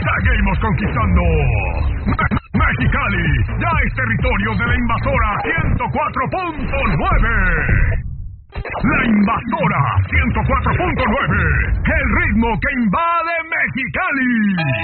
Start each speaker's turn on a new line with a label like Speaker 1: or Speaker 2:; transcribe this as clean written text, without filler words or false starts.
Speaker 1: Seguimos conquistando. Mexicali ya es territorio de la invasora 104.9. La invasora 104.9. El ritmo que invade Mexicali.